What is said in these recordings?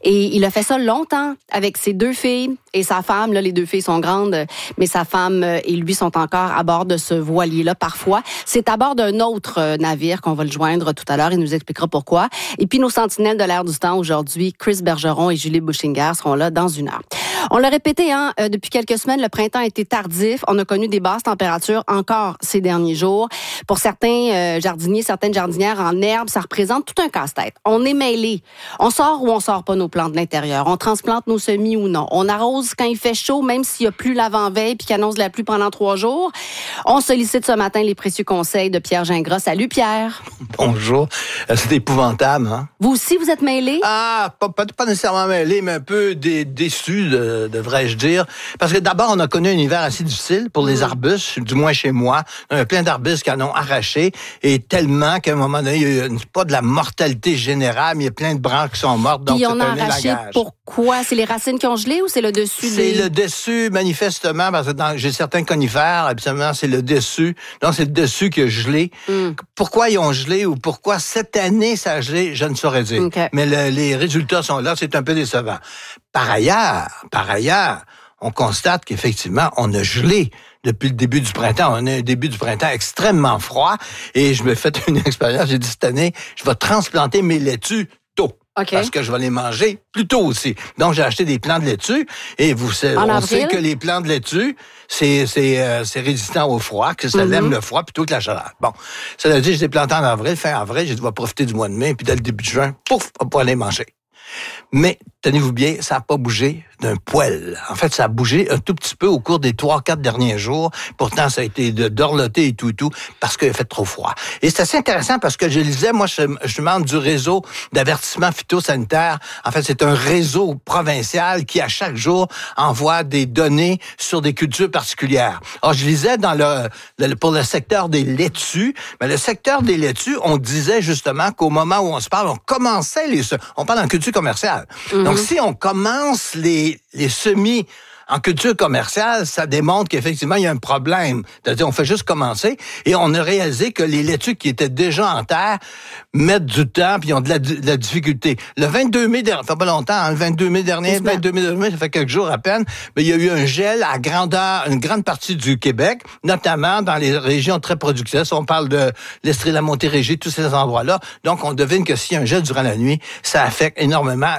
Et il a fait ça longtemps avec ses 2 filles et sa femme. Là, les 2 filles sont grandes, mais sa femme et lui sont encore à bord de ce voilier-là parfois. C'est à bord d'un autre navire qu'on va le joindre tout à l'heure. Il nous expliquera pourquoi. Et puis, nos sentinelles de l'air du temps aujourd'hui, Chris Bergeron et Julie Bouchinger seront là dans 1 heure. On l'a répété, depuis quelques semaines, le printemps a été tardif. On a connu des basses températures encore ces derniers jours. Pour certains jardiniers, certaines jardinières en herbe, ça représente tout un casse-tête. On est mêlés. On sort ou on sort pas nos plantes de l'intérieur. On transplante nos semis ou non. On arrose quand il fait chaud, même s'il y a plus l'avant-veille puis qu'il annonce la pluie pendant 3 jours. On sollicite ce matin les précieux conseils de Pierre Gingras. Salut Pierre. Bonjour. C'est épouvantable, hein? Vous aussi, vous êtes mêlés? Ah, pas nécessairement mêlés, mais un peu déçus, devrais-je dire. Parce que d'abord, on a connu un hiver assez difficile pour les arbustes, du moins chez moi. Il y a plein d'arbustes qui en ont arraché, et tellement qu'à un moment donné, il y a pas de la mortalité générale, mais il y a plein de branches qui sont mortes, donc puis c'est on a un arraché élagage. Pourquoi? C'est les racines qui ont gelé ou c'est le dessus? C'est le dessus, manifestement, parce que j'ai certains conifères, absolument, c'est le dessus. Donc, c'est le dessus qui a gelé. Pourquoi ils ont gelé ou pourquoi cette année ça a gelé, je ne saurais dire. Okay. Mais les résultats sont là, c'est un peu décevant. Par ailleurs, on constate qu'effectivement, on a gelé depuis le début du printemps. On a un début du printemps extrêmement froid, et je me fais une expérience. J'ai dit cette année, je vais transplanter mes laitues tôt. Okay. Parce que je vais les manger plus tôt aussi. Donc, j'ai acheté des plants de laitue, et on sait que les plants de laitue, c'est résistant au froid, que ça aime le froid plutôt que la chaleur. Bon, ça veut dire, je les ai plantés en avril, fin avril, j'ai dû profiter du mois de mai, puis dès le début de juin, pouf, on va pouvoir les manger. Mais, tenez-vous bien, ça n'a pas bougé d'un poil. En fait, ça a bougé un tout petit peu au cours des 3-4 derniers jours. Pourtant, ça a été dorloté et tout, parce qu'il a fait trop froid. Et c'est assez intéressant parce que je lisais, moi, je suis membre du réseau d'avertissement phytosanitaire. En fait, c'est un réseau provincial qui, à chaque jour, envoie des données sur des cultures particulières. Alors, je lisais pour le secteur des laitues, mais le secteur des laitues, on disait justement qu'au moment où on se parle, on commençait on parle en culture commerciale. Donc, si on commence les semis en culture commerciale, ça démontre qu'effectivement, il y a un problème. C'est-à-dire, on fait juste commencer, et on a réalisé que les laitues qui étaient déjà en terre mettent du temps, puis ils ont de la difficulté. Le 22 mai dernier, ça fait pas longtemps, hein, le 22 mai dernier, ça fait quelques jours à peine, mais il y a eu un gel à une grande partie du Québec, notamment dans les régions très productrices. On parle de l'Estrie, la Montérégie, tous ces endroits-là. Donc, on devine que s'il y a un gel durant la nuit, ça affecte énormément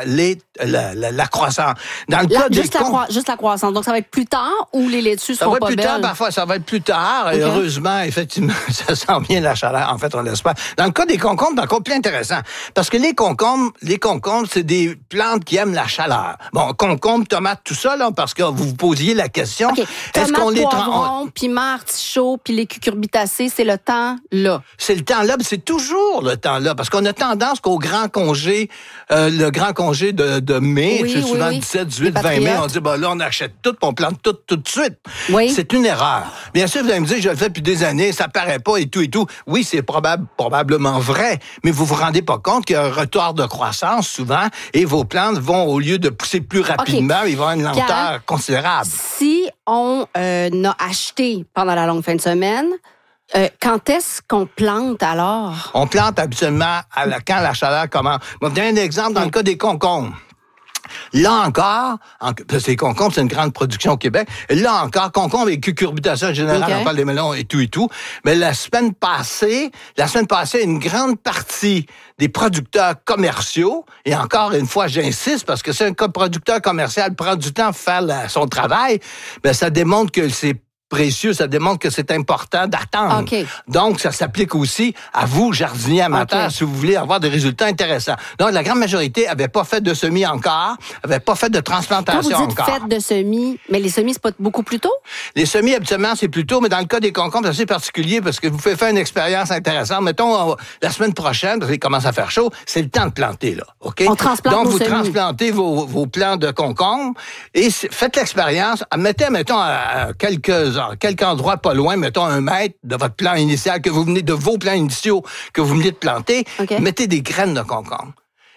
la croissance. Dans le cas juste la croissance. Donc, ça va être plus tard ou les laitues seront pas belles? Ça va être plus tard, parfois, ça va être plus tard. Okay. Et heureusement, effectivement, ça sent bien la chaleur. En fait, on l'espère. Dans le cas des concombres, c'est encore plus intéressant. Parce que les concombres, c'est des plantes qui aiment la chaleur. Bon, concombres, tomates, tout ça, là, parce que vous vous posiez la question. Okay. Est-ce qu'on les poivrons, piments, artichauts, puis les cucurbitacées, c'est le temps là? C'est le temps là, mais c'est toujours le temps là. Parce qu'on a tendance qu'au grand congé, le grand congé de mai, c'est souvent 17, 18, 20 mai, on dit, là, on achète tout, puis on plante tout de suite. Oui. C'est une erreur. Bien sûr, vous allez me dire, je le fais depuis des années, ça paraît pas et tout. Oui, c'est probablement vrai, mais vous vous rendez pas compte qu'il y a un retard de croissance souvent, et vos plantes vont, au lieu de pousser plus rapidement, ils vont avoir une lenteur considérable. Si on a acheté pendant la longue fin de semaine, quand est-ce qu'on plante alors? On plante habituellement quand la chaleur commence. Je vais vous donner un exemple dans le cas des concombres. Là encore, parce que les concombres, c'est une grande production au Québec. Et là encore, concombres et cucurbitacées en général, on parle des melons et tout. Mais la semaine passée, une grande partie des producteurs commerciaux, et encore une fois, j'insiste, parce que si un producteur commercial prend du temps à faire son travail, ben ça démontre que c'est précieux, ça démontre que c'est important d'attendre. Okay. Donc, ça s'applique aussi à vous, jardiniers amateurs, si vous voulez avoir des résultats intéressants. Donc, la grande majorité n'avait pas fait de semis encore, n'avait pas fait de transplantation encore. Quand vous dites faites de semis, mais les semis, c'est pas beaucoup plus tôt? Les semis, habituellement, c'est plus tôt, mais dans le cas des concombres, c'est assez particulier parce que vous pouvez faire une expérience intéressante. Mettons, la semaine prochaine, parce qu'il commence à faire chaud, c'est le temps de planter, là. OK? On transplante donc, nos vous semis. transplantez vos plants de concombres et faites l'expérience. Mettons, à quelques endroits pas loin, mettons 1 mètre de votre plan initial de vos plants initiaux que vous venez de planter, mettez des graines de concombre.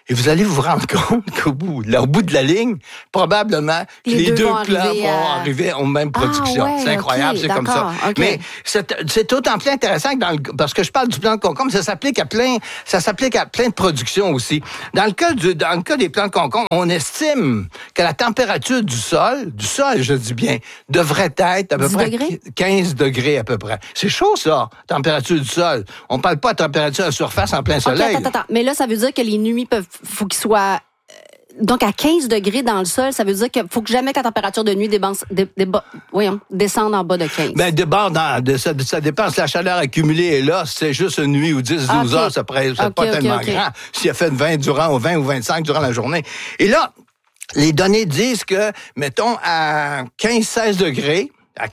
Et vous allez vous rendre compte qu'au bout de la ligne, probablement que les deux plans vont arriver en même production. Ouais, c'est incroyable, c'est comme ça. Okay. Mais c'est d'autant plus intéressant que parce que je parle du plan de concombre, ça s'applique à plein de productions aussi. Dans le cas des plants de concombre, on estime que la température du sol, je dis bien, devrait être à peu près 15 degrés à peu près. C'est chaud, ça, température du sol. On parle pas de température à la surface en plein soleil. Attends. Mais là, ça veut dire que les nuits faut qu'ils soient... Donc, à 15 degrés dans le sol, ça veut dire qu'il faut que jamais que la température de nuit descende en bas de 15. Ben, ça dépend si la chaleur accumulée est là. Si c'est juste une nuit ou 10-12 heures, ça pourrait être pas tellement grand. S'il a fait 20 ou 25 durant la journée. Et là, les données disent que, mettons, à 15-16 degrés,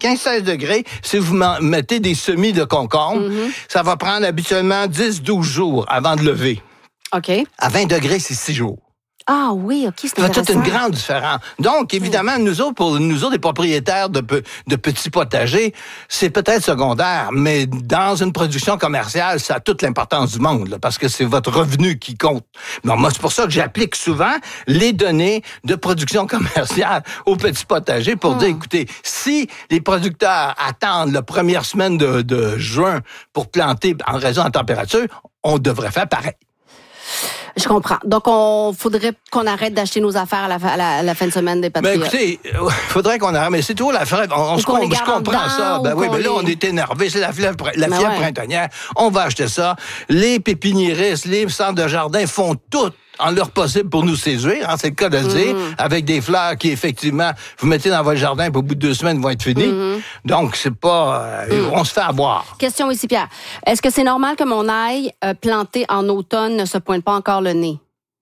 si vous mettez des semis de concombre, ça va prendre habituellement 10-12 jours avant de lever. OK. À 20 degrés, c'est 6 jours. Ah oui, OK, c'est intéressant. Ça fait toute une grande différence. Donc, évidemment, pour nous autres, les propriétaires de petits potagers, c'est peut-être secondaire, mais dans une production commerciale, ça a toute l'importance du monde, là, parce que c'est votre revenu qui compte. Bon, moi, c'est pour ça que j'applique souvent les données de production commerciale aux petits potagers pour dire, écoutez, si les producteurs attendent la première semaine de juin pour planter en raison de la température, on devrait faire pareil. Je comprends. Donc, faudrait qu'on arrête d'acheter nos affaires à la fin de semaine des Patriotes. Ben écoutez, faudrait qu'on arrête. Mais c'est toujours la fièvre. Je comprends ça. Ben oui, mais là, on est énervé. C'est la fièvre printanière. On va acheter ça. Les pépiniéristes, les centres de jardin font tout en leur possible pour nous séduire, c'est le cas de le dire, avec des fleurs qui, effectivement, vous mettez dans votre jardin, puis au bout de 2 semaines, vont être finies. Donc, c'est pas... on se fait avoir. Question ici, Pierre. Est-ce que c'est normal que mon ail planté en automne ne se pointe pas encore le nez?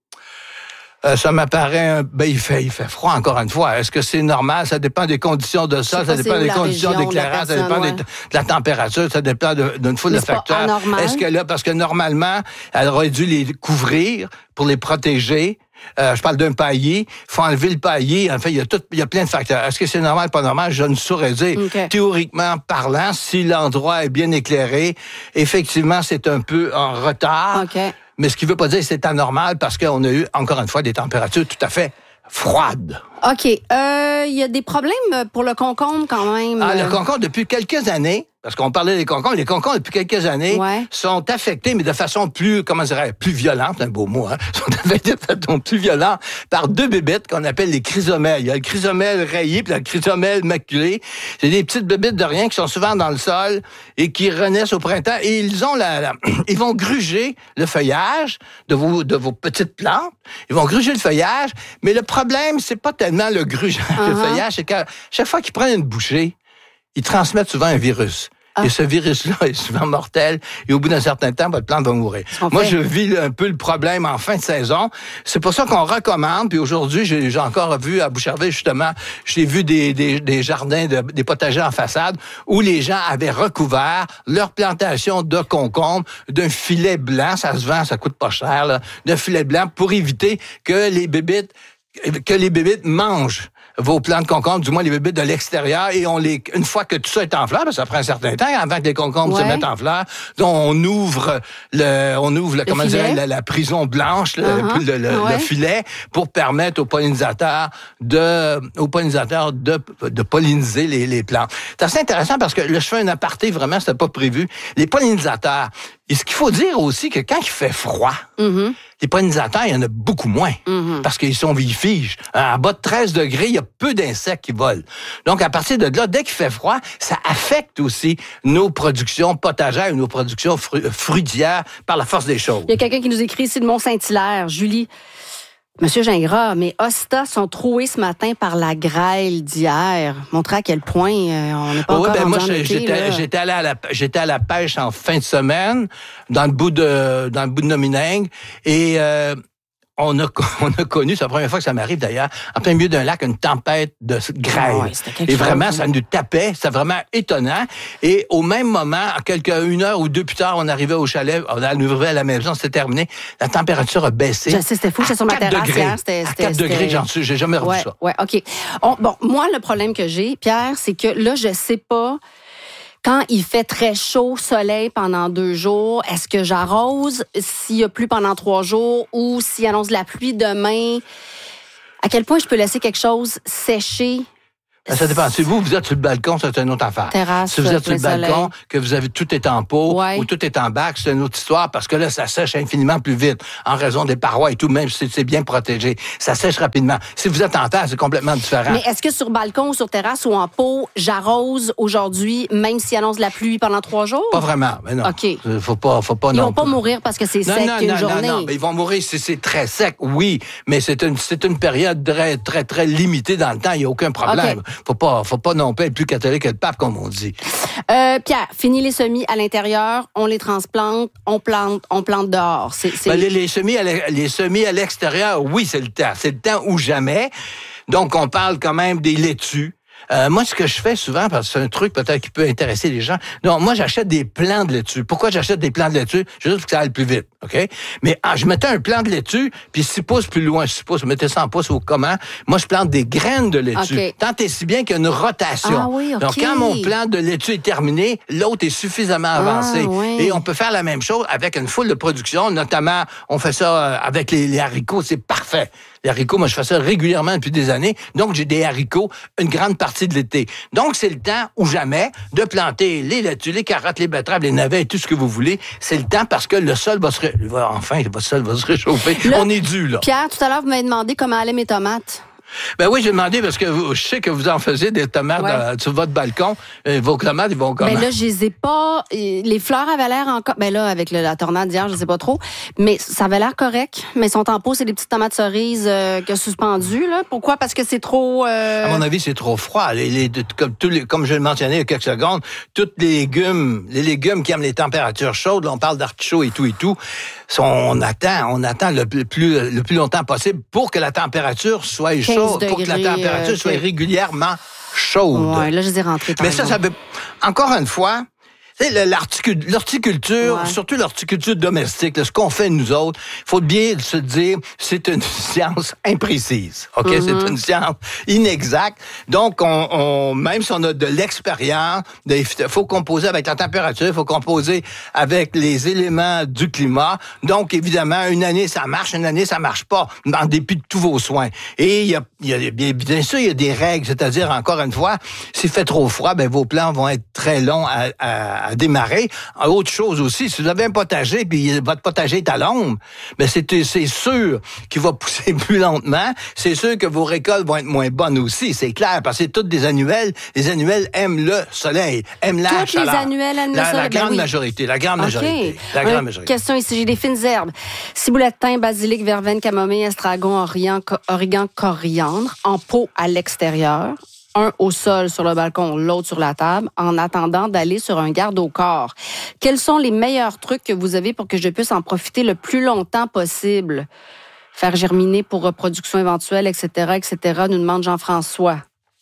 Ça m'apparaît... il fait froid, encore une fois. Est-ce que c'est normal? Ça dépend des conditions de sol, ça dépend des conditions d'éclairage, ça dépend de la température, ça dépend d'une foule de facteurs. Est-ce que là, parce que normalement, elle aurait dû les couvrir pour les protéger. Je parle d'un paillis. Il faut enlever le paillis. En fait, il y a plein de facteurs. Est-ce que c'est normal, pas normal? Je ne saurais dire. Okay. Théoriquement parlant, si l'endroit est bien éclairé, effectivement, c'est un peu en retard. Okay. Mais ce qui ne veut pas dire que c'est anormal parce qu'on a eu, encore une fois, des températures tout à fait froides. OK. Il y a des problèmes pour le concombre quand même. Le concombre, depuis quelques années, parce qu'on parlait des concombres, les concombres, depuis quelques années, sont affectés, mais de façon plus violente, un beau mot, sont affectés de façon plus violente par 2 bébites qu'on appelle les chrysomèles. Il y a le chrysomèle rayé puis le chrysomèle maculé. C'est des petites bébites de rien qui sont souvent dans le sol et qui renaissent au printemps. Et ils vont gruger le feuillage de vos petites plantes. Ils vont gruger le feuillage, mais le problème, c'est pas tellement le grugeage du feuillage, c'est que chaque fois qu'ils prennent une bouchée, ils transmettent souvent un virus. Et ce virus-là est souvent mortel. Et au bout d'un certain temps, votre plante va mourir. Moi, je vis un peu le problème en fin de saison. C'est pour ça qu'on recommande. Puis aujourd'hui, j'ai encore vu à Boucherville, justement, j'ai vu des jardins, des potagers en façade où les gens avaient recouvert leur plantation de concombres d'un filet blanc. Ça se vend, ça coûte pas cher, là, d'un filet blanc pour éviter que les bébites mangent vos plants de concombre, du moins les bébites de l'extérieur, et une fois que tout ça est en fleur, ça prend un certain temps avant que les concombres se mettent en fleur, donc on ouvre la prison blanche, le filet, pour permettre aux pollinisateurs de polliniser les plantes. C'est assez intéressant parce que je fais un aparté, vraiment, c'était pas prévu. Les pollinisateurs, et ce qu'il faut dire aussi, que quand il fait froid, les pollinisateurs, il y en a beaucoup moins, parce qu'ils figent. En bas de 13 degrés, il y a peu d'insectes qui volent. Donc, à partir de là, dès qu'il fait froid, ça affecte aussi nos productions potagères ou nos productions fruitières par la force des choses. Il y a quelqu'un qui nous écrit ici de Mont-Saint-Hilaire, Julie. Monsieur Gingras, mes hostas sont troués ce matin par la grêle d'hier. Montrer à quel point on n'est pas encore rendu en été. J'étais à la pêche en fin de semaine dans le bout de Nomineng et on a connu, c'est la première fois que ça m'arrive d'ailleurs, en plein milieu d'un lac, une tempête de grêle. Et vraiment, ça nous tapait, c'était vraiment étonnant. Et au même moment, une heure ou 2 plus tard, on arrivait au chalet, on arrivait à la maison, c'était terminé. La température a baissé. Je sais, c'était fou, c'est sur ma terrasse hier. À 4 degrés, j'ai jamais revu ça. Ouais, OK. Moi, le problème que j'ai, Pierre, c'est que là, je sais pas Quand il fait très chaud, soleil pendant 2 jours, est-ce que j'arrose s'il y a plu pendant 3 jours ou s'il annonce la pluie demain? À quel point je peux laisser quelque chose sécher? Ça dépend. Si vous êtes sur le balcon, c'est une autre affaire. Terrasse, si vous êtes sur le balcon, soleil. que vous avez tout est en pot ou tout est en bac, c'est une autre histoire parce que là, ça sèche infiniment plus vite en raison des parois et tout, même si c'est bien protégé. Ça sèche rapidement. Si vous êtes en terre, c'est complètement différent. Mais est-ce que sur balcon, sur terrasse ou en pot, j'arrose aujourd'hui, même s'il annonce la pluie pendant 3 jours? Pas vraiment. Mais non. OK. Faut pas Ils non vont pas plus. mourir parce que c'est sec une journée. Non, mais ils vont mourir si c'est très sec, oui, mais c'est une période très, très, très limitée dans le temps. Il n'y a aucun problème. Okay. Faut pas non plus être plus catholique que le pape, comme on dit. Pierre, fini les semis à l'intérieur, on les transplante, on plante dehors. Ben, les semis à l'extérieur, oui, c'est le temps. C'est le temps ou jamais. Donc, on parle quand même des laitues. Moi, ce que je fais souvent, parce que c'est un truc peut-être qui peut intéresser les gens, non, moi, j'achète des plants de laitue. Pourquoi j'achète des plants de laitue? Juste pour que ça aille plus vite, OK? Mais je mettais un plant de laitue, puis 6 pouces plus loin, 6 pouces, je mettais 100 pouces au comment. Moi, je plante des graines de laitue. Okay. Tant et si bien qu'il y a une rotation. Ah oui, OK. Donc, quand mon plant de laitue est terminé, l'autre est suffisamment avancé. Oui. Et on peut faire la même chose avec une foule de production, notamment, on fait ça avec les haricots, c'est parfait. Les haricots, moi, je fais ça régulièrement depuis des années. Donc, j'ai des haricots une grande partie de l'été. Donc, c'est le temps ou jamais de planter les laitues, les carottes, les betteraves, les navets et tout ce que vous voulez. C'est le temps parce que le sol va se réchauffer. Là, on est dû, là. Pierre, tout à l'heure, vous m'avez demandé comment allaient mes tomates. Ben oui, j'ai demandé parce que je sais que vous en faisiez des tomates sur votre balcon. Vos tomates, ils vont comment? Ben là, je les ai pas. Les fleurs avaient l'air encore. Ben là, avec la tornade d'hier, je sais pas trop. Mais ça avait l'air correct. Mais ils sont en pot, c'est des petites tomates cerises que suspendues, là. Pourquoi? Parce que c'est trop. À mon avis, c'est trop froid. Comme je le mentionnais il y a quelques secondes, tous les légumes qui aiment les températures chaudes, là, on parle d'artichaut et tout, on attend le plus longtemps possible pour que la température soit chaude, pour que la température soit régulièrement chaude. Ouais, là, je les ai rentrés. Mais ça veut... Encore une fois, tu sais, l'horticulture, surtout l'horticulture domestique, là, ce qu'on fait nous autres, il faut bien se dire, c'est une science imprécise. OK? C'est une science inexacte. Donc, même si on a de l'expérience, il faut composer avec la température, il faut composer avec les éléments du climat. Donc, évidemment, une année, ça marche, une année, ça marche pas, en dépit de tous vos soins. Et il y a bien sûr, il y a des règles, c'est-à-dire, encore une fois, s'il fait trop froid, ben vos plants vont être très longs à démarrer. Autre chose aussi, si vous avez un potager puis votre potager est à l'ombre, ben c'est sûr qu'il va pousser plus lentement. C'est sûr que vos récoltes vont être moins bonnes aussi. C'est clair, parce que c'est toutes des annuelles. Les annuelles aiment le soleil, aiment la chaleur. Toutes les annuelles aiment le soleil. La grande majorité. La grande majorité. Question ici, j'ai des fines herbes. Ciboulette, thym, basilic, verveine, camomille, estragon, origan, coriandre, en pot à l'extérieur. Un au sol sur le balcon, l'autre sur la table, en attendant d'aller sur un garde au corps. Quels sont les meilleurs trucs que vous avez pour que je puisse en profiter le plus longtemps possible? Faire germiner pour reproduction éventuelle, etc., nous demande Jean-François.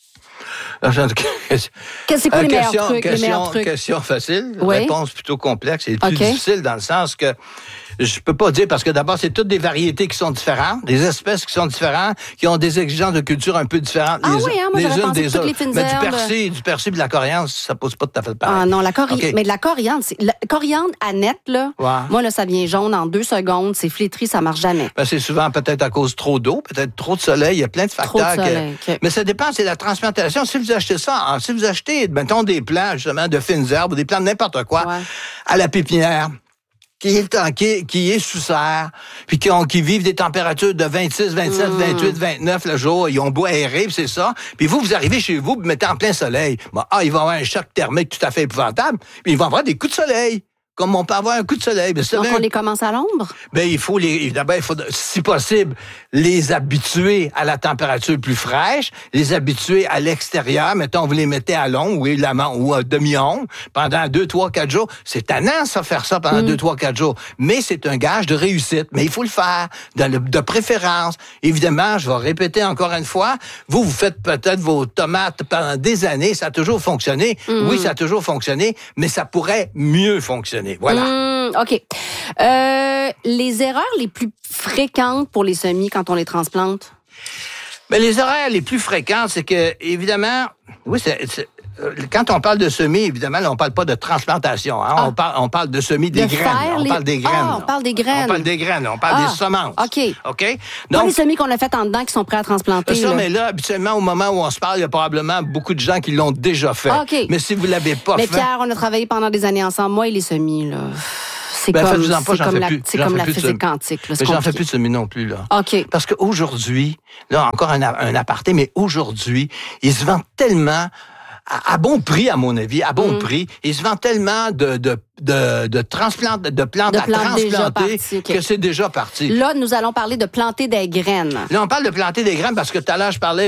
C'est quoi les meilleurs trucs? Question facile, réponse plutôt complexe et plus difficile dans le sens que je peux pas dire parce que d'abord, c'est toutes des variétés qui sont différentes, des espèces qui sont différentes, qui ont des exigences de culture un peu différentes moi j'avais pensé toutes les fines herbes. Du persil, de la coriandre, ça pose pas tout à fait pareil. Ah non, mais de la coriandre, coriandre à net, là, moi, là, ça vient jaune en 2 secondes, c'est flétri, ça marche jamais. Ben, c'est souvent peut-être à cause trop d'eau, peut-être trop de soleil, il y a plein de facteurs. Mais ça dépend, c'est la transplantation. Si vous achetez ça, si vous achetez, mettons, des plants, justement, de fines herbes ou des plants de n'importe quoi, à la pépinière, qui est sous serre, puis qui vivent des températures de 26, 27, 28, 29 le jour, ils ont beau aérer, puis c'est ça. Puis vous arrivez chez vous, vous mettez en plein soleil. Bon, il va y avoir un choc thermique tout à fait épouvantable, puis il va y avoir des coups de soleil. Comme on peut avoir un coup de soleil. Donc, on les commence à l'ombre? Ben, il faut, si possible, les habituer à la température plus fraîche, les habituer à l'extérieur. Mettons, vous les mettez à l'ombre ou à demi-ombre pendant 2, 3, 4 jours. C'est tannant, ça, faire ça pendant 2, 3, 4 jours. Mais c'est un gage de réussite. Mais il faut le faire, de préférence. Évidemment, je vais répéter encore une fois, vous faites peut-être vos tomates pendant des années, ça a toujours fonctionné. Oui, ça a toujours fonctionné, mais ça pourrait mieux fonctionner. Voilà. OK. Les erreurs les plus fréquentes pour les semis quand on les transplante? Mais les erreurs les plus fréquentes, c'est que, évidemment, quand on parle de semis, évidemment, là, on parle pas de transplantation. Hein? On parle de semis des graines. On parle des graines. On parle des graines. On parle des graines. On parle des semences. OK. OK? Donc, pas les semis qu'on a fait en dedans qui sont prêts à transplanter. Ça, mais là, habituellement, au moment où on se parle, il y a probablement beaucoup de gens qui l'ont déjà fait. OK. Mais si vous l'avez pas fait... Mais Pierre, on a travaillé pendant des années ensemble. Moi et les semis, là... C'est comme la physique quantique. Là, mais j'en fais plus de semis non plus, là. OK. Parce qu'aujourd'hui, là, encore un aparté, mais aujourd'hui, ils se vendent tellement... À bon prix, à mon avis, à bon prix. Ils se vendent tellement de plantes à transplanter que c'est déjà parti. Là, nous allons parler de planter des graines. Là, on parle de planter des graines parce que tout à l'heure, je parlais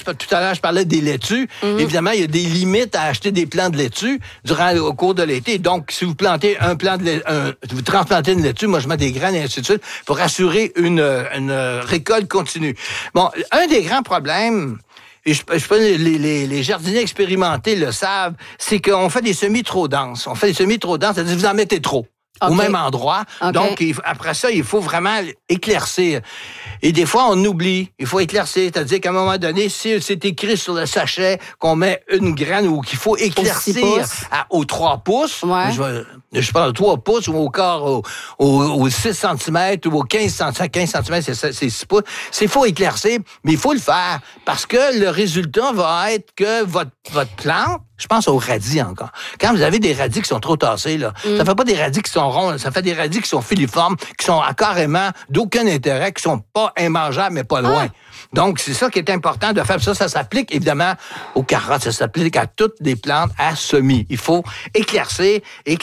des laitues. Évidemment, il y a des limites à acheter des plants de laitue au cours de l'été. Donc, si vous plantez vous transplantez une laitue, moi, je mets des graines et ainsi de suite pour assurer une récolte continue. Bon, un des grands problèmes, et les jardiniers expérimentés le savent, c'est qu'on fait des semis trop denses. On fait des semis trop denses, c'est-à-dire que vous en mettez trop. Au même endroit. Okay. Donc, après ça, il faut vraiment éclaircir. Et des fois, on oublie. Il faut éclaircir. C'est-à-dire qu'à un moment donné, si c'est écrit sur le sachet qu'on met une graine ou qu'il faut éclaircir aux 3 pouces, je parle de 3 pouces ou au quart, au 6 cm ou au 15 cm, c'est 6 pouces. Il faut éclaircir, mais il faut le faire parce que le résultat va être que votre plante, je pense aux radis encore. Quand vous avez des radis qui sont trop tassés, là, ça fait pas des radis qui sont ronds, ça fait des radis qui sont filiformes, qui sont carrément d'aucun intérêt, qui sont pas immangeables, mais pas loin. Donc, c'est ça qui est important de faire. Ça s'applique évidemment aux carottes, ça s'applique à toutes les plantes à semis. Il faut éclaircir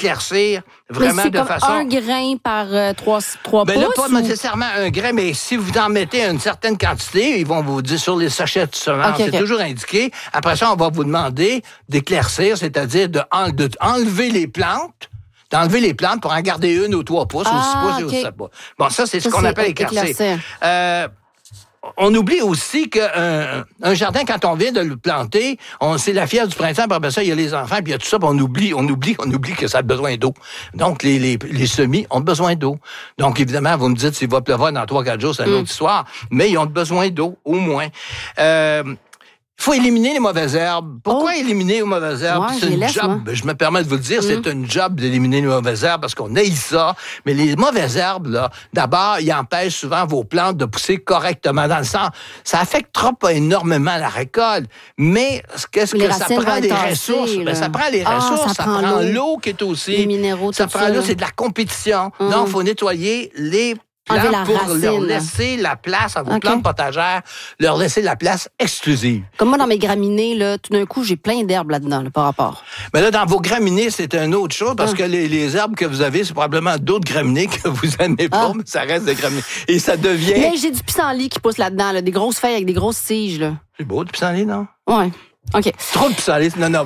vraiment de façon... un grain par 3 pouces? Là, pas nécessairement un grain, mais si vous en mettez une certaine quantité, ils vont vous dire sur les sachets de semences, c'est toujours indiqué. Après ça, on va vous demander d'éclaircir, c'est-à-dire d'enlever les plantes. D'enlever les plantes pour en garder une aux 3 pouces, aux 6 pouces et aux 7 pouces. Bon, ça, c'est ce qu'on appelle éclaircir. On oublie aussi qu'un jardin, quand on vient de le planter, c'est la fièvre du printemps, puis après ça, il y a les enfants, puis il y a tout ça, puis on oublie que ça a besoin d'eau. Donc, les semis ont besoin d'eau. Donc, évidemment, vous me dites, s'il va pleuvoir dans 3-4 jours, c'est une autre histoire, mais ils ont besoin d'eau, au moins. Il faut éliminer les mauvaises herbes. Pourquoi éliminer les mauvaises herbes? C'est une job. Je me permets de vous le dire, c'est une job d'éliminer les mauvaises herbes parce qu'on haït ça. Mais les mauvaises herbes, là, d'abord, ils empêchent souvent vos plantes de pousser correctement. Dans le sens, ça affecte pas énormément la récolte. Mais qu'est-ce que ça prend des ressources? Ça prend les ressources, ça prend l'eau qui est aussi. Les minéraux, ça prend l'eau, c'est de la compétition. Donc, il faut nettoyer les pour leur laisser la place à vos plantes potagères, leur laisser la place exclusive. Comme moi, dans mes graminées, là, tout d'un coup, j'ai plein d'herbes là-dedans, là, par rapport. Mais là, dans vos graminées, c'est une autre chose, parce que les herbes que vous avez, c'est probablement d'autres graminées que vous aimez pas, mais ça reste des graminées. Et ça devient... Mais j'ai du pissenlit qui pousse là-dedans, là, des grosses feuilles avec des grosses tiges, là. C'est beau, du pissenlit, non? Ouais. OK. Trop de pissenlit. Non,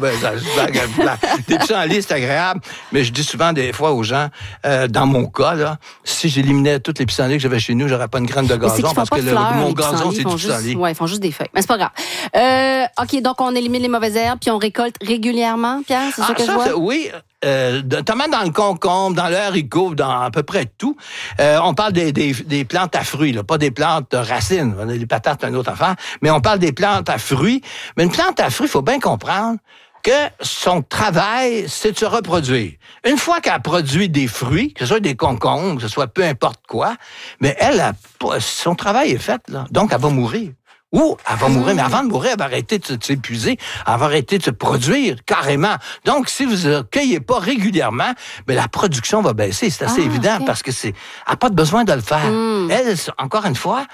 des pissenlits, c'est agréable. Mais je dis souvent des fois aux gens, dans mon cas, là, si j'éliminais toutes les pissenlits que j'avais chez nous, j'aurais pas une graine de gazon parce que mon gazon, c'est du pissenlit. Oui, ils font juste des feuilles. Mais c'est pas grave. OK, donc on élimine les mauvaises herbes puis on récolte régulièrement, Pierre? C'est ça que je vois? Oui. Notamment dans le concombre, dans le haricot, dans à peu près tout. On parle des plantes à fruits, là, pas des plantes racines. Les patates, c'est une autre affaire. Mais on parle des plantes à fruits. Mais une plante à fruits, il faut bien comprendre que son travail, c'est de se reproduire. Une fois qu'elle produit des fruits, que ce soit des concombres, que ce soit peu importe quoi, mais son travail est fait, là. Donc, elle va mourir. Ou elle va mourir, mais avant de mourir, elle va arrêter de s'épuiser, elle va arrêter de se produire carrément. Donc, si vous ne cueillez pas régulièrement, ben la production va baisser. C'est assez évident parce que elle n'a pas de besoin de le faire. Elle, encore une fois,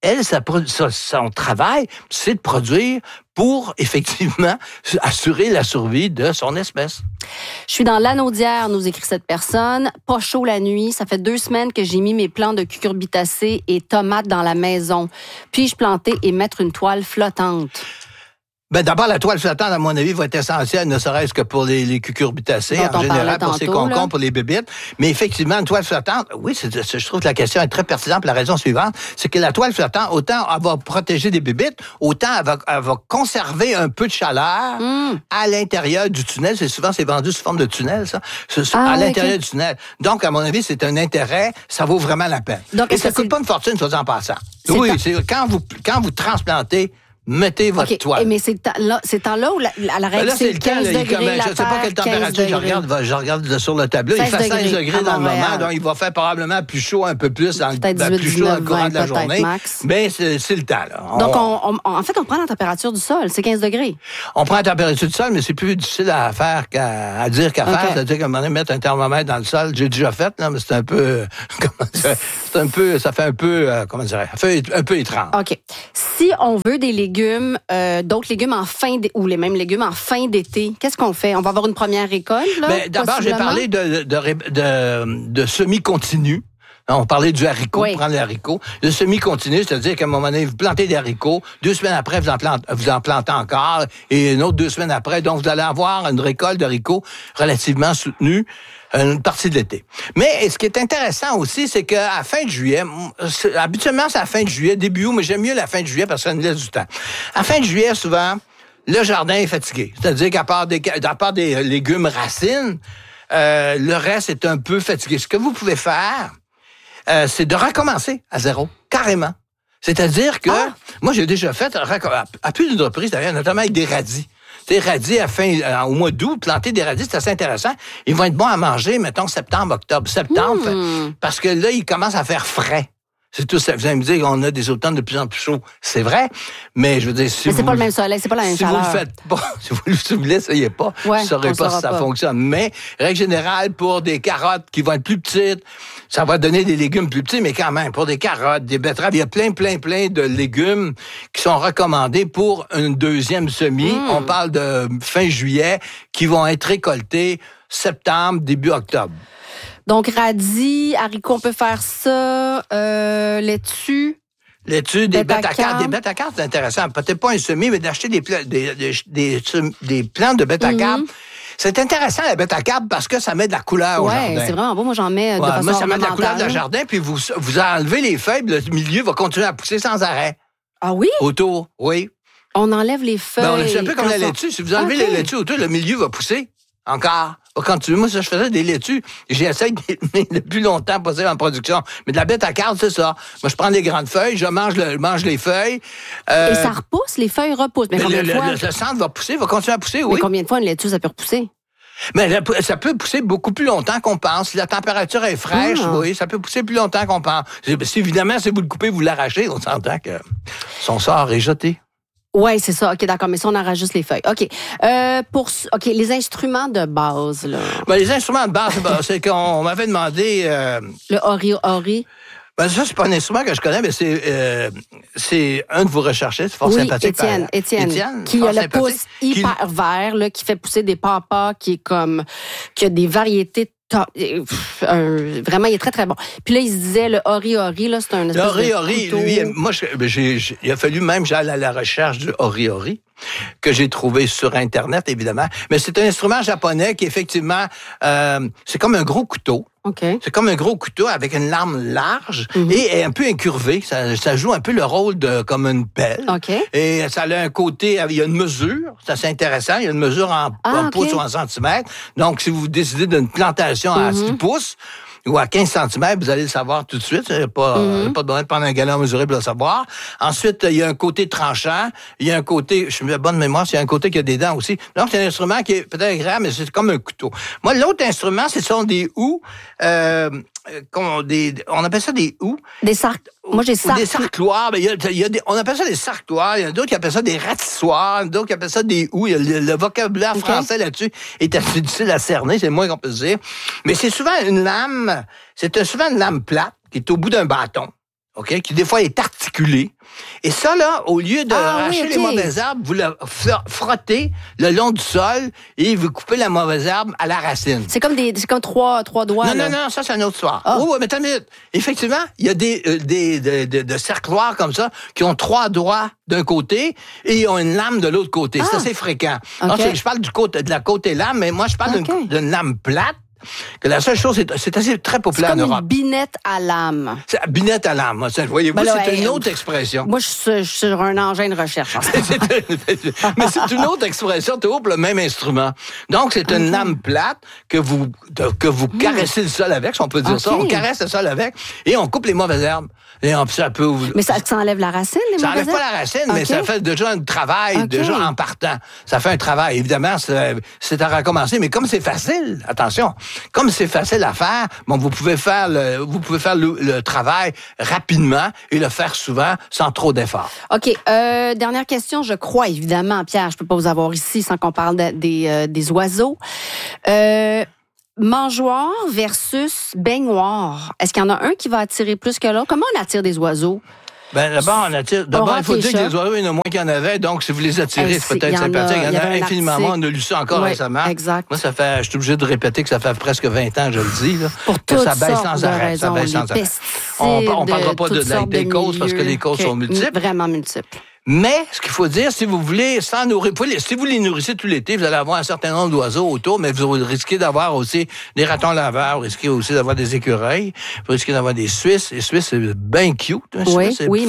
son travail, c'est de produire pour, effectivement, assurer la survie de son espèce. Je suis dans l'Anaudière, nous écrit cette personne. Pas chaud la nuit. Ça fait 2 semaines que j'ai mis mes plants de cucurbitacées et tomates dans la maison. Puis-je planter et mettre une toile flottante? D'abord, la toile flottante, à mon avis, va être essentielle, ne serait-ce que pour les cucurbitacées, en général, pour ces concombres, pour les bébites. Mais effectivement, une toile flottante, oui, je trouve que la question est très pertinente pour la raison suivante, c'est que la toile flottante, autant elle va protéger des bébites, autant elle va conserver un peu de chaleur à l'intérieur du tunnel. C'est vendu sous forme de tunnel, ça, à l'intérieur du tunnel. Donc, à mon avis, c'est un intérêt, ça vaut vraiment la peine. Donc, et ça coûte pas une fortune, soit en passant. Oui, c'est quand vous transplantez, mettez votre toile. Mais c'est temps-là où la règle, là, c'est le 15 degrés, je ne sais pas quelle température, je regarde sur le tableau. Il fait 16 degrés dans le moment, donc il va faire probablement plus chaud un peu plus, plus chaud dans le courant de la journée. Max. Mais c'est le temps, là. Donc, en fait, on prend la température du sol, c'est 15 degrés. On prend la température du sol, mais c'est plus difficile à faire à dire qu'à faire. C'est-à-dire qu'à un moment donné, mettre un thermomètre dans le sol, j'ai déjà fait, là, mais c'est un peu, ça fait un peu, comment dirais-je, ça fait un peu étrange. OK. Si on veut des légumes, d'autres légumes ou les mêmes légumes en fin d'été, qu'est-ce qu'on fait? On va avoir une première récolte, là? Ben, d'abord, j'ai parlé de semi-continu. On parlait du haricot, prendre les haricots. Le semi-continu, c'est-à-dire qu'à un moment donné, vous plantez des haricots, 2 semaines après, vous en plantez encore, et une autre 2 semaines après. Donc, vous allez avoir une récolte d'haricots relativement soutenue une partie de l'été. Mais ce qui est intéressant aussi, c'est qu'à la fin de juillet, habituellement, c'est à la fin de juillet, début août, mais j'aime mieux la fin de juillet parce que ça nous laisse du temps. À la fin de juillet, souvent, le jardin est fatigué. C'est-à-dire qu'à part des légumes racines, le reste est un peu fatigué. Ce que vous pouvez faire, c'est de recommencer à zéro, carrément. C'est-à-dire que, moi, j'ai déjà fait, à plus d'une reprise, d'ailleurs, notamment avec des radis. Des radis au mois d'août, planter des radis, c'est assez intéressant. Ils vont être bons à manger, mettons, septembre, octobre. Parce que là, ils commencent à faire frais. C'est tout ça. Vous allez me dire qu'on a des automnes de plus en plus chauds. C'est vrai, mais je veux dire, mais c'est pas le même soleil, c'est pas la même chaleur. Si vous le faites pas, si vous l'essayez pas, vous ne saurez pas si ça fonctionne. Mais, règle générale, pour des carottes qui vont être plus petites, ça va donner des légumes plus petits, mais quand même, pour des carottes, des betteraves, il y a plein de légumes qui sont recommandés pour une deuxième semis. On parle de fin juillet, qui vont être récoltés septembre, début octobre. Donc, radis, haricots, on peut faire ça. Laitue. Laitue, des bêtes à cartes. Des bêtes à cartes, c'est intéressant. Peut-être pas un semis, mais d'acheter des plants de bêtes à cartes. C'est intéressant, la bête à carpe, parce que ça met de la couleur au jardin. Oui, c'est vraiment beau. Moi, j'en mets de façon Moi, ça met de la couleur dans le jardin, puis vous enlevez les feuilles, le milieu va continuer à pousser sans arrêt. Ah oui? Autour, oui. On enlève les feuilles. C'est un peu comme la laitue. Si vous enlevez les laitues autour, le milieu va pousser. Encore. Moi, ça, je faisais des laitues. J'essaie de les tenir le plus longtemps possible en production. Mais de la bête à carpe, c'est ça. Moi, je prends des grandes feuilles, je mange les feuilles. Et ça repousse? Les feuilles repoussent. Mais combien de fois? Le centre va pousser, va continuer à pousser, oui. Mais combien de fois une laitue, ça peut repousser? Mais ça peut pousser beaucoup plus longtemps qu'on pense. Si la température est fraîche, oui, ça peut pousser plus longtemps qu'on pense. Évidemment, si vous le coupez, vous l'arrachez, on s'entend que son sort est jeté. Oui, c'est ça. OK, d'accord. Mais si on arrache juste les feuilles. OK. Les instruments de base, là. Les instruments de base, c'est qu'on m'avait demandé... Le ori. Ça, c'est pas un instrument que je connais, mais c'est un de vos recherchistes, c'est fort sympathique. Étienne, qui a le pouce hyper vert, là, qui fait pousser des papas, qui a des variétés vraiment, il est très, très bon. Puis là, il se disait, le ori, là, c'est un espèce de couteau. Lui, moi, il a fallu même j'aille à la recherche du ori, que j'ai trouvé sur Internet, évidemment. Mais c'est un instrument japonais qui, effectivement, c'est comme un gros couteau. Okay. C'est comme un gros couteau avec une lame large et un peu incurvée. Ça joue un peu le rôle comme une pelle. Okay. Et ça a un côté, il y a une mesure, c'est assez intéressant, il y a une mesure en pouces ou en centimètres. Donc, si vous décidez d'une plantation à 6 pouces, ou à 15 cm, vous allez le savoir tout de suite. Il n'y a pas de besoin de prendre un gallon mesuré pour le savoir. Ensuite, il y a un côté tranchant. Il y a un côté, je me mets bonne mémoire, il y a un côté qui a des dents aussi. Donc, c'est un instrument qui est peut-être agréable, mais c'est comme un couteau. Moi, l'autre instrument, ce sont des houes. On appelle ça des houes. Des sarcloirs. On appelle ça des sarcloirs. Il y en a d'autres qui appellent ça des ratissoirs. D'autres qui appellent ça des houes. Le vocabulaire français là-dessus est assez difficile à cerner. C'est le moins qu'on peut dire. Mais c'est souvent une lame plate qui est au bout d'un bâton. OK? Qui, des fois, est articulée. Et ça, là, au lieu de arracher les mauvaises herbes, vous le frottez le long du sol et vous coupez la mauvaise herbe à la racine. C'est comme trois doigts. Non, ça, c'est une autre histoire. Oh, mais attends une minute. Effectivement, il y a de cercloirs comme ça qui ont 3 doigts d'un côté et ils ont une lame de l'autre côté. C'est assez fréquent. Okay. Donc, je parle de la côté lame, mais moi, je parle d'une lame plate. que la seule chose, c'est assez très populaire en Europe. Comme une binette à lame. Binette à lame. Voyez-vous, c'est une autre expression. Moi, je suis sur un engin de recherche. Mais c'est une autre expression, toujours pour le même instrument. Donc, c'est une lame plate que vous caressez le sol avec, si on peut dire ça. On caresse le sol avec et on coupe les mauvaises herbes. Et ça peut... Mais ça enlève la racine, les mauvaises herbes? Ça enlève pas la racine, mais ça fait déjà un travail, déjà en partant. Ça fait un travail. Évidemment, c'est à recommencer, mais comme c'est facile, attention, comme c'est facile à faire, bon, vous pouvez faire le travail rapidement et le faire souvent sans trop d'efforts. OK. Dernière question, je crois, évidemment, Pierre, je peux pas vous avoir ici sans qu'on parle des oiseaux. Mangeoire versus baignoire. Est-ce qu'il y en a un qui va attirer plus que l'autre? Comment on attire des oiseaux? D'abord, il faut dire que les oiseaux, il y en a moins qu'il y en avait, donc si vous les attirez, c'est peut-être sympathique. Il y en a infiniment moins. On a lu ça encore récemment. Exact. Moi, je suis obligé de répéter que ça fait presque 20 ans, je le dis, là, pour que ça baisse sans arrêt. Ça baisse sans arrêt. On ne parlera pas des causes parce que les causes sont multiples. Vraiment multiples. Mais, ce qu'il faut dire, si vous voulez, si vous les nourrissez tout l'été, vous allez avoir un certain nombre d'oiseaux autour, mais vous risquez d'avoir aussi des ratons laveurs, vous risquez aussi d'avoir des écureuils, vous risquez d'avoir des Suisses. Les Suisses, c'est bien cute. Oui,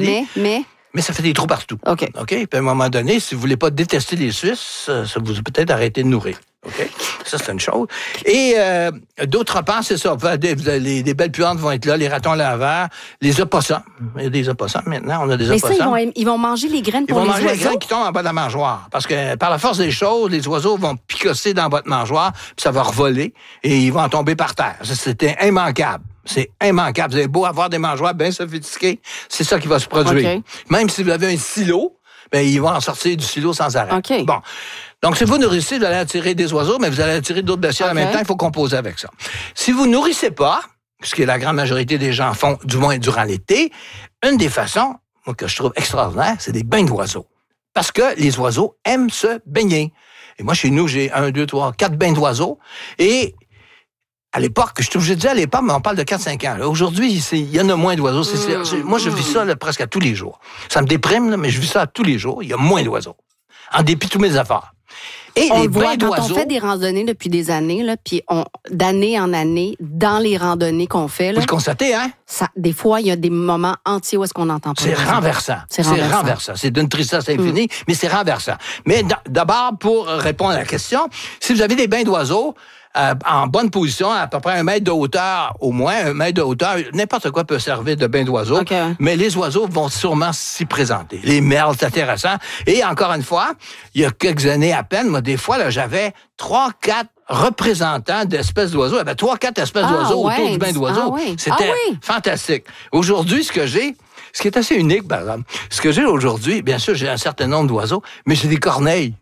mais ça fait des trous partout. OK. Puis à un moment donné, si vous voulez pas détester les Suisses, ça vous a peut-être arrêté de nourrir. OK? Ça, c'est une chose. Et d'autre part, c'est ça. Les belles puantes vont être là, les ratons laveurs, les opossums. Il y a des opossums maintenant, on a des opossums. Mais ça, ils vont manger les graines pour les oiseaux? Ils vont manger les graines qui tombent en bas de la mangeoire. Parce que par la force des choses, les oiseaux vont picosser dans votre mangeoire, puis ça va revoler, et ils vont tomber par terre. C'était immanquable. C'est immanquable. Vous avez beau avoir des mangeoires bien sophistiqués, c'est ça qui va se produire. Okay. Même si vous avez un silo, ils vont en sortir du silo sans arrêt. Okay. Bon. Donc, si vous nourrissez, vous allez attirer des oiseaux, mais vous allez attirer d'autres bestioles en même temps. Il faut composer avec ça. Si vous nourrissez pas, ce que la grande majorité des gens font, du moins durant l'été, une des façons, moi, que je trouve extraordinaire, c'est des bains d'oiseaux. Parce que les oiseaux aiment se baigner. Et moi, chez nous, j'ai 1, 2, 3, 4 bains d'oiseaux. Et à l'époque, je suis obligé de dire à l'époque, mais on parle de 4-5 ans. Là. Aujourd'hui, il y en a moins d'oiseaux. Moi, je vis ça là, presque à tous les jours. Ça me déprime, là, mais je vis ça à tous les jours. Il y a moins d'oiseaux. En dépit de tous mes efforts. Et on les voit quand on fait des randonnées depuis des années, là, puis d'année en année, dans les randonnées qu'on fait, là, vous le constatez, hein? Des fois, il y a des moments entiers où est-ce qu'on n'entend pas. C'est renversant. C'est renversant. C'est d'une tristesse infinie, mais c'est renversant. Mais d'abord, pour répondre à la question, si vous avez des bains d'oiseaux, en bonne position, à peu près 1 mètre de hauteur, au moins 1 mètre de hauteur, n'importe quoi peut servir de bain d'oiseaux, mais les oiseaux vont sûrement s'y présenter. Les merles, c'est intéressant. Et encore une fois, il y a quelques années à peine, moi, des fois, là, j'avais 3-4 représentants d'espèces d'oiseaux. Il y avait 3-4 espèces d'oiseaux autour du bain d'oiseaux. C'était fantastique. Aujourd'hui, ce qui est assez unique, par exemple, ce que j'ai aujourd'hui, bien sûr, j'ai un certain nombre d'oiseaux, mais j'ai des corneilles.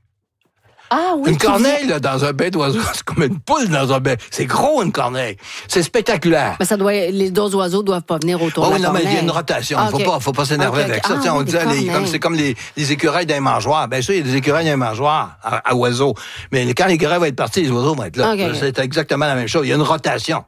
Ah oui. Une corneille, là, dans un bain d'oiseaux, c'est comme une poule dans un bain. C'est gros, une corneille. C'est spectaculaire. Mais les deux oiseaux doivent pas venir autour de la corneille. Non, mais il y a une rotation. Faut pas s'énerver avec ça. On disait, c'est comme les écureuils d'un mangeoire. Bien sûr, il y a des écureuils d'un mangeoire à oiseaux. Mais quand l'écureuil va être parti, les oiseaux vont être là. C'est exactement la même chose. Il y a une rotation.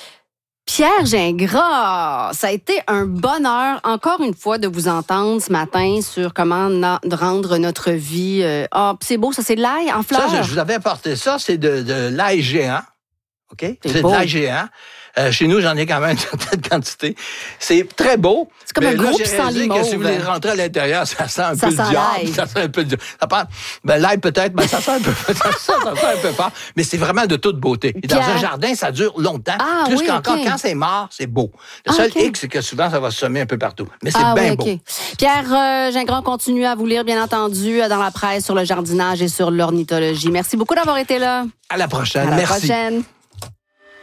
Pierre Gingras, ça a été un bonheur, encore une fois, de vous entendre ce matin sur comment rendre notre vie... c'est beau, ça, c'est de l'ail en fleurs. Ça, je vous avais apporté ça, c'est de l'ail géant. OK? C'est de l'ail géant. Chez nous, j'en ai quand même une certaine quantité. C'est très beau. C'est comme un gros pissenlit mauve. Si vous voulez rentrer à l'intérieur, ça sent un peu le diable. Ça sent un peu le diable. L'ail peut-être, mais ça sent un peu ça sent un peu fort. Mais c'est vraiment de toute beauté. Et dans un jardin, ça dure longtemps. Plus qu'encore, quand c'est mort, c'est beau. Le seul hic, c'est que souvent, ça va se semer un peu partout. Mais c'est bien beau. Pierre Gingras continue à vous lire, bien entendu, dans la presse sur le jardinage et sur l'ornithologie. Merci beaucoup d'avoir été là. À la prochaine. Merci. À la prochaine.